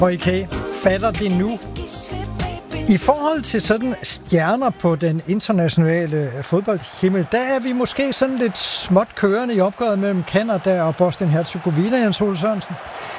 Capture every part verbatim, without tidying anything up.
Okay, fatter det nu? I forhold til sådan stjerner på den internationale fodboldhimmel, der er vi måske sådan lidt småt kørende i opgøret mellem Canada og Bosnien-Herzegovina, Jens Ole Sørensen.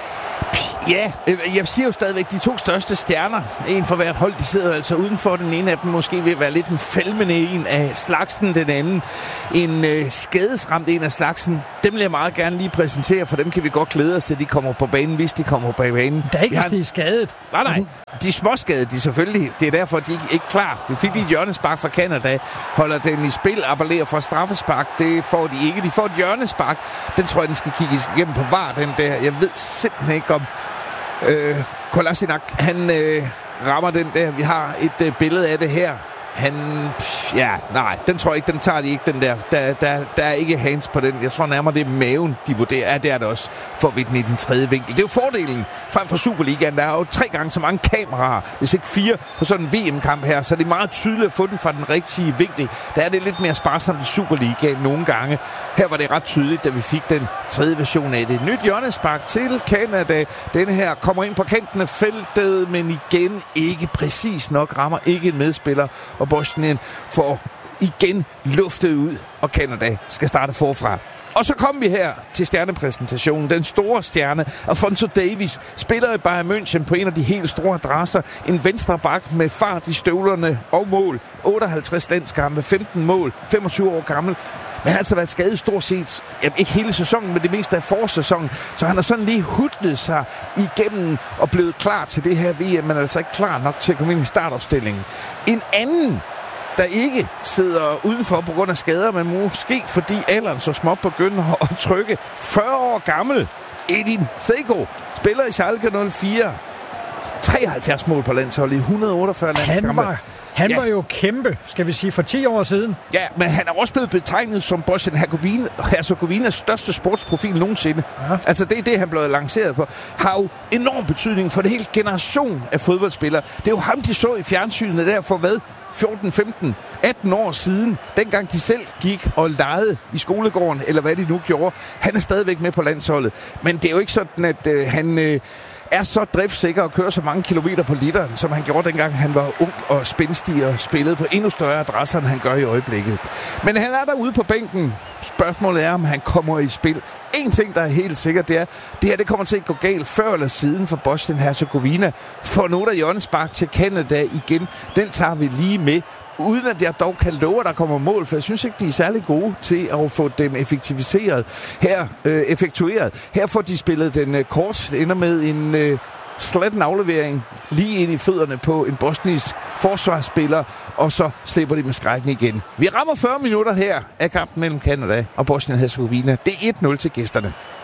Ja, jeg siger jo stadigvæk, de to største stjerner, en for hvert hold, de sidder altså udenfor. Den ene af dem måske vil være lidt en fælmende en af slagsen, den anden en øh, skadesramt en af slagsen. Dem vil jeg meget gerne lige præsentere, for dem kan vi godt glæde os til, de kommer på banen, hvis de kommer på banen. Det er ikke, hvis de er skadet. Nej, nej. De er småskadede, de selvfølgelig. Det er derfor, de ikke er ikke klar. Vi fik lige et hjørnespark fra Canada. Holder den i spil, appellerer for straffespark. Det får de ikke. De får et hjørnespark. Den tror jeg, den skal kigges igennem på var, den der. Jeg ved simpelthen ikke om... Øh, Kolasinac, han øh, rammer den der. Vi har et øh, billede af det her. Han, pff, ja, nej, den tror jeg ikke, den tager de ikke, den der. Der, der, der er ikke hands på den. Jeg tror nærmere, det er maven, de vurderer. Ja, det er det også, får vi den i den tredje vinkel. Det er jo fordelen frem for Superligaen. Der er jo tre gange så mange kameraer, hvis ikke fire, på sådan en V M-kamp her. Så det er meget tydeligt at få den fra den rigtige vinkel. Der er det lidt mere sparsomt i Superligaen nogle gange. Her var det ret tydeligt, da vi fik den tredje version af det. Nyt hjørnespark til Canada. Denne her kommer ind på kanten af feltet, men igen ikke præcis nok. Rammer ikke en medspiller. Og Bosnien får igen luftet ud, og Canada skal starte forfra. Og så kom vi her til stjernepræsentationen. Den store stjerne, Alphonso Davies, spiller i Bayern München på en af de helt store adresser. En venstre bak med fart i støvlerne og mål. otteoghalvtreds landskampe, femten mål, femogtyve år gammel. Men han har altså været skadet stort set, jamen ikke hele sæsonen, men det meste af forsæsonen. Så han har sådan lige hudlet sig igennem og blevet klar til det her V M, men altså ikke klar nok til at komme ind i startopstillingen. En anden, der ikke sidder udenfor på grund af skader, men måske fordi alderen så småt begynder at trykke. fyrre år gammel, Edin Dzeko, spiller i Schalke nul fire. treoghalvfjerds mål på landsholdet i et hundrede og otteogfyrre landskampe. Han ja. var jo kæmpe, skal vi sige, for ti år siden. Ja, men han er også blevet betegnet som Bosnien-Herzegovinas største sportsprofil nogensinde. Ja. Altså, det er det, han blev lanceret på. Har jo enorm betydning for det hele generation af fodboldspillere. Det er jo ham, de så i fjernsynet der for hvad? fjorten, femten, atten år siden, dengang de selv gik og legede i skolegården, eller hvad de nu gjorde. Han er stadigvæk med på landsholdet. Men det er jo ikke sådan, at øh, han... Øh, er så driftsikker og kører så mange kilometer på literen, som han gjorde dengang han var ung og spændstig og spillede på endnu større adresser, end han gør i øjeblikket. Men han er derude på bænken. Spørgsmålet er, om han kommer i spil. En ting, der er helt sikkert, det er, det her det kommer til at gå galt før eller siden for Bosnien-Herzegovina. For noget af hjørnespark til Canada igen, den tager vi lige med. Uden at jeg dog kan love, at der kommer mål, for jeg synes ikke, de er særlig gode til at få dem effektiviseret. Her, øh, effektueret. Her får de spillet den øh, kort, det ender med en øh, slatten aflevering lige ind i fødderne på en bosnisk forsvarsspiller, og så slipper de med skrækken igen. Vi rammer fyrre minutter her af kampen mellem Canada og Bosnien-Herzegovina. Det er et nul til gæsterne.